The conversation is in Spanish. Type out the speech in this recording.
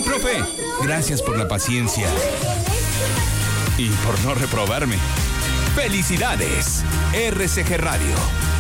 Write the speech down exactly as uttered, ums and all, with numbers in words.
Profe, gracias por la paciencia. Y por no reprobarme. ¡Felicidades! R C G Radio.